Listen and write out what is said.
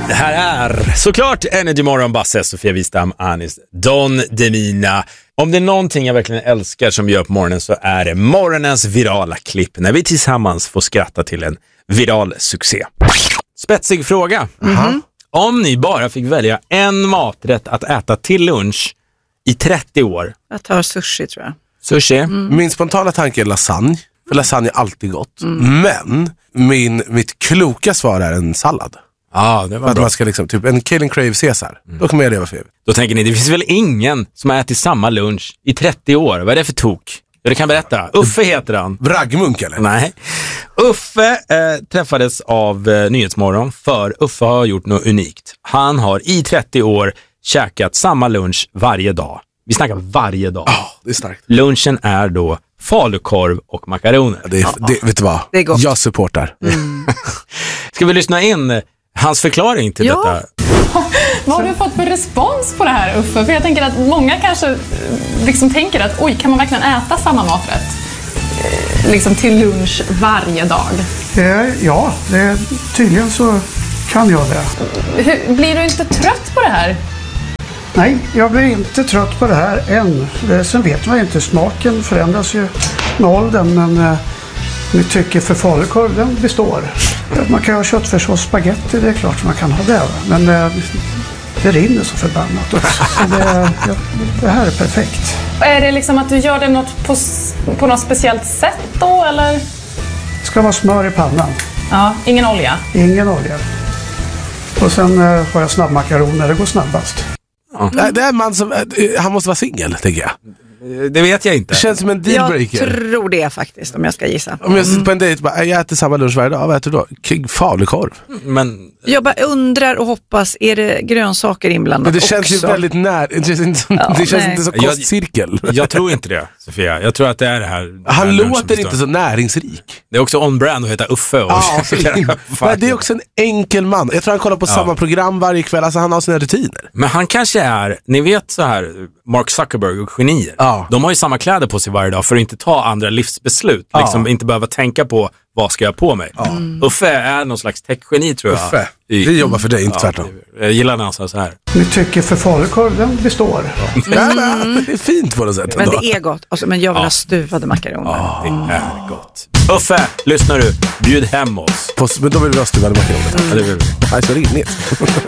Det här är såklart Energy Morgon, Basse, Sofia Wistam, Anis, Don Demina. Om det är någonting jag verkligen älskar som vi gör på morgonen så är det morgonens virala klipp. När vi tillsammans får skratta till en viral succé. Spetsig fråga. Om ni bara fick välja en maträtt att äta till lunch i 30 år. Jag tar sushi, tror jag. Sushi? Min spontana tanke är lasagne. För lasagne är alltid gott. Men mitt kloka svar är en sallad. Ja, det var för att bra. man ska liksom, typ en Kill and Crave Caesar. Då kommer jag leva för evigt. Då tänker ni, det finns väl ingen som har ätit samma lunch i 30 år? Vad är det för tok? Jag kan berätta. Uffe heter han. Raggmunk eller? Nej. Uffe träffades av Nyhetsmorgon, för Uffe har gjort något unikt. Han har i 30 år käkat samma lunch varje dag. Vi snackar varje dag. Det är starkt. Lunchen är då falukorv och makaroner. Vet du vad? Det är gott. Jag supportar. Ska vi lyssna in hans förklaring till detta? Vad har du fått för respons på det här, Uffe? För jag tänker att många kanske liksom tänker att oj, kan man verkligen äta samma maträtt liksom till lunch varje dag? Ja, tydligen så kan jag det. Blir du inte trött på det här? Nej, jag blir inte trött på det här än. Sen vet man inte, smaken förändras ju med åldern, men mitt tycke för falukorv, den består. Man kan ha köttfärs och spaghetti, det är klart man kan ha det. Men det rinner så förbannat också. Så det här är perfekt. Är det liksom att du gör det på något speciellt sätt då, eller? Det ska vara smör i pannan. Ja, ingen olja? Ingen olja. Och sen har jag snabbmakaroner, det går snabbast. Det är en man som, han måste vara singel, tänker jag. Det vet jag inte. Det känns som en dealbreaker. Jag tror det faktiskt, om jag ska gissa. Om jag sitter på en dejt, jag äter samma lunch varje dag, vad äter du då? Falukorv. Men Jag bara undrar och hoppas, är det grönsaker inblandat Men det känns också? ju väldigt nära. Det känns inte så kostcirkel. jag tror inte det, Sofia. Jag tror att det är det här. Han låter inte så näringsrik. Det är också on-brand att heta Uffe. Och Men det är också en enkel man. Jag tror han kollar på samma program varje kväll. Alltså han har sina rutiner. Men han kanske är, ni vet så här, Mark Zuckerberg och genier. Ja. De har ju samma kläder på sig varje dag för att inte ta andra livsbeslut. Liksom inte behöva tänka på vad ska jag på mig. Uffe är någon slags techgeni, tror jag. Uffe, vi jobbar för dig, inte tvärtom. Jag gillar när han sa så här. Mitt tycke för falukorv, den består. Det är fint på något sätt. Men det är gott. Alltså, men jag vill ha stuvade makaroner. Det är gott. Uffe, lyssnar du? Bjud hem oss. Men då vill vi ha stuvade makaroner. Ja, det vill vi. Nej, så rimligt.